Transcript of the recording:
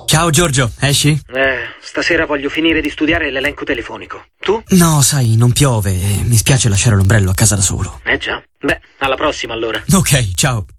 Ciao Giorgio, esci? Stasera voglio finire di studiare l'elenco telefonico. Tu? No, sai, non piove e mi spiace lasciare l'ombrello a casa da solo. Già. Beh, alla prossima allora. Ok, ciao.